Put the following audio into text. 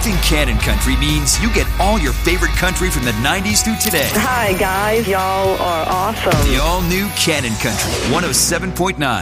Selecting Cannon Country means you get all your favorite country from the 90s through today. Hi, guys. Y'all are awesome. The all-new Cannon Country 107.9.